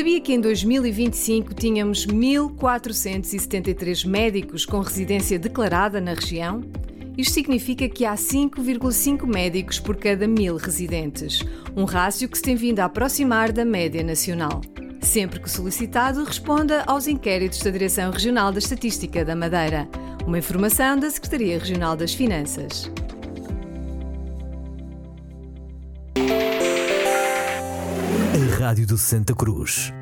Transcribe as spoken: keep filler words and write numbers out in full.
Sabia que em dois mil e vinte e cinco tínhamos mil quatrocentos e setenta e três médicos com residência declarada na região? Isto significa que há cinco vírgula cinco médicos por cada mil residentes, um rácio que se tem vindo a aproximar da média nacional. Sempre que solicitado, responda aos inquéritos da Direção Regional da Estatística da Madeira. Uma informação da Secretaria Regional das Finanças. A Rádio do Santa Cruz.